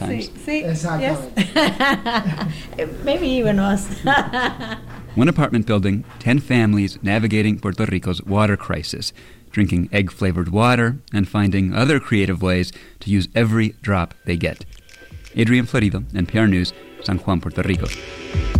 sometimes. Sí, Exactamente. yes. Maybe even us. One apartment building, 10 families navigating Puerto Rico's water crisis, drinking egg-flavored water and finding other creative ways to use every drop they get. Adrian Florido, NPR News, San Juan, Puerto Rico.